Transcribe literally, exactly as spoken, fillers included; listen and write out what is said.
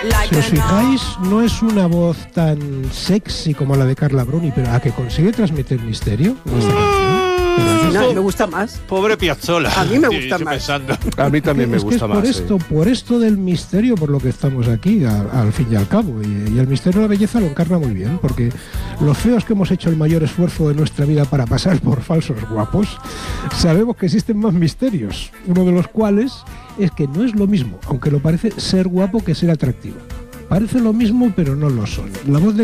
Si os fijáis, no es una voz tan sexy como la de Carla Bruni, pero a que consigue transmitir misterio. No, me gusta más. Pobre Piazzolla. A mí me gusta más. Pensando. A mí también me es gusta que es más. por esto, sí. por esto del misterio, por lo que estamos aquí, a, al fin y al cabo. Y, y el misterio de la belleza lo encarna muy bien, porque los feos que hemos hecho el mayor esfuerzo de nuestra vida para pasar por falsos guapos, sabemos que existen más misterios. Uno de los cuales es que no es lo mismo, aunque lo parece, ser guapo que ser atractivo. Parece lo mismo, pero no lo son. La voz de